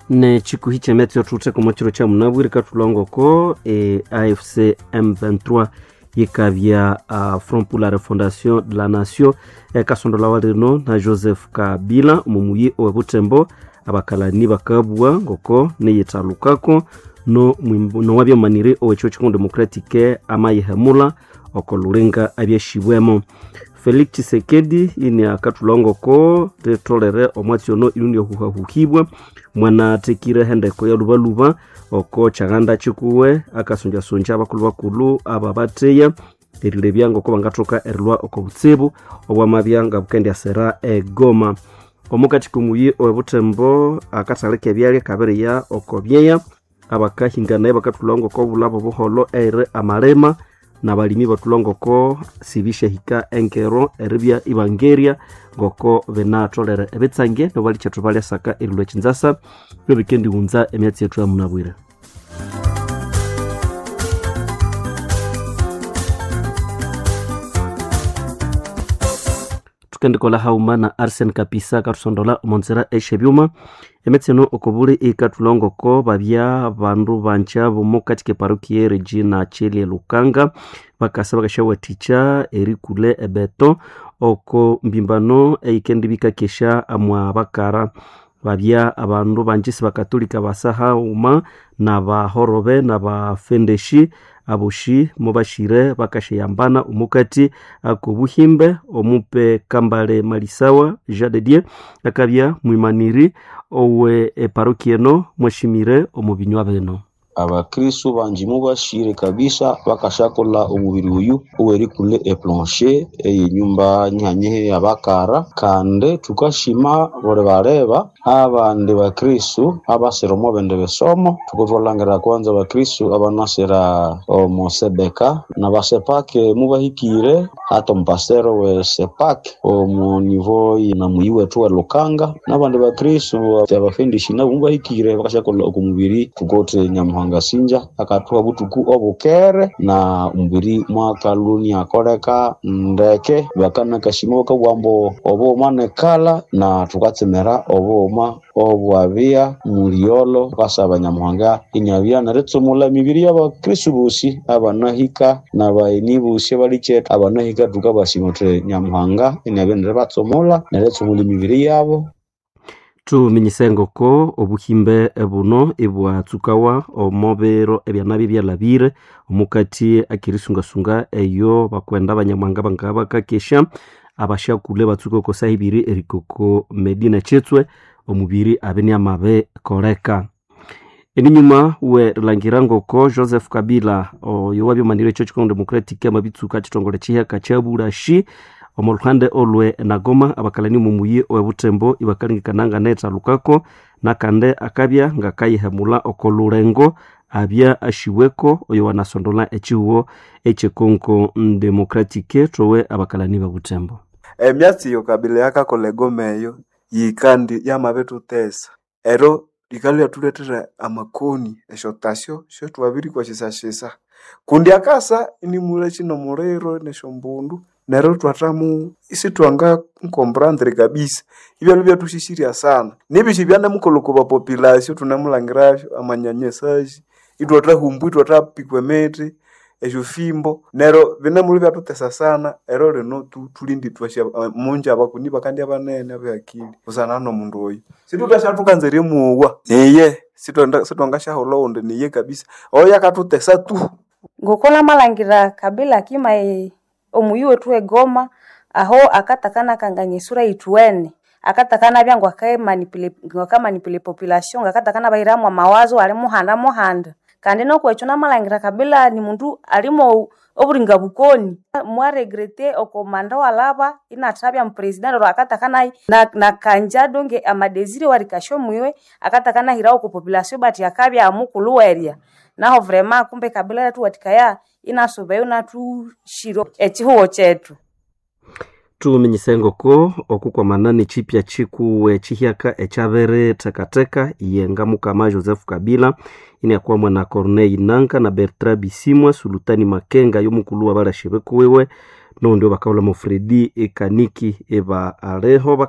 ne chikuhiche metyo tute kumachiro cha munabwire katulongoko AFC M23 yekavya Front pour la Refondation de la Nation kasondola walino na Joseph Kabila mumuyi obutembo abakalani bakabwa ngoko neyitalukako no wabya manire owecho chiko democratique amayihemula okolurenga abyashibwemo Felix Tshisekedi ini akatulongoko tetolere omwatyono ilundi okuhahukibwa mwana tekire hendeko ya lubaluba oko chaganda chikuwe akasonja bakulu ababateya erile byango ko bangatoka erlwa oko butsebu obwa mabyanga bukendi asera Goma omukati kumuyi obutembo akataleke byale kabere ya oko byeya abakahingana bakatulongo ko bulabo buholo ere amarema nabalimi batulongoko sibishe hika enkero eribya ibangeria ngoko benatolere ebetsange no bali chatubale saka irulwe chinzasa no bikendi unza emyatsi yetu ya munabwire tukendikola haumana Arsene Kapisa katusondola monzera eshebyuma emetseno okobuli ikatulongoko babya bandu bancha bomokatike parokie Regina Chelie Lukanga bakasaba kashawa ticha erikule ebeto oko mbimbano eikendibika kesha amwa bakara babya abandu banjisi bakatolika basaha uma na bahorobe na bafendeshi abushi mubashire bakashiyambana umukati akubuhimbe omupe kambale malisawa jadedie akabya mwimaniri owe parokieno mwashimire omubinywa beno abakristo banji mubashire kabisa bakashakola umubiri uyu uweri kule plancher nyumba nyanyehe yabakara kande tukashima bore bareba abande bakristo abaseromo bende besomo tukotolangira kwanza bakristo abanasera omosebeka na basepake mubahikire hata mpastero we sepake omu niveau na muyiwe tuwa Lukanga nabande bakristo abafendishi na mubahikire bakashakola okumubiri tukote nyamuhanga Sinja akatuwa butuku obukere na mbiri mwaka luni akoreka ndeke bakana kashimoka wambo obo manekala na tukatsemera oboma obwabia muriolo basaba nyamuhanga inyabya naretsomula mibiri y'abakristo busi abanahika na bayinibusi baliche abanahika tukabasimotre nyamuhanga inyabya naratsomola naretsomula mibiri yabo tu minyisengo ko obuhimbe ebuno ebwa tukawa omobero ebyanabi byalabire omukati akirisungasunga eyo bakwenda abanyamwanga bangaba kakesha abashakule batsuko ko sahibiri erikoko Medina Chetswe omubiri abeni amabe koreka eninyuma we langirango ko Joseph Kabila oyo wabyo manire cyo chiko democratique mabitsuka chitongole chiheka chaburashi omoluhande olwe nagoma abakalani mumuyi obutembo ibakalingikananga neta lukako nakande akabya ngakayihemula okolurengo abya ashiweko oyo wanasondola echiwo echekonko democratique towe abakalani babutembo emyatsi yo Kabila yakakole gomeyo yikandi yamabetu tesa ero likalya tuletera amakoni eshotasyo sho twabiri kwa chisashisa kundi akasa ni mule chino morero neshombundu nero twatamu isi twanga comprendre kabisa ibyo byo tushishiria sana nibishi byana mukoloko ba population tunamulangirasho amanyanyesaji itwata humbu itwata pikwemete ejufimbo nero binamuli byatutesa sana ero reno tulindi twashya munja abakuni bakandi abanene abyakili usana no mundu oyo situtashatukanzere muwa niye sitonga shaholonde niye kabisa oya katutesa tu ngokola malangira Kabila kima omuyuwe tuwe Goma aho akatakana kanganyesura ituene akatakana byango akamanipule population akatakana bayiramu mawazo ali muhanda kandi no kwecho na malangira Kabila ni mundu alimo oburinga bukoni mwa regrete okomanda walaba inatabya mpresident ro akatakana na kanja donge amadesire warikasho muiwe akatakana hirao ko population bati akabya amukulu area naho vraiment kumbe Kabila tu watikaya inasobayo na tu shiro echihuo chetu tu minyisengo ko okukwa manani chipya chiku chihiaka echabere takateka yenga mukama Joseph Kabila ini akwa mwana Corneille Nanka na Bertrand Bisimwa Sultani Makenga yomukulu wa barashebeko wewe no ndio bakaula mo Fredi Ekaniki eba areho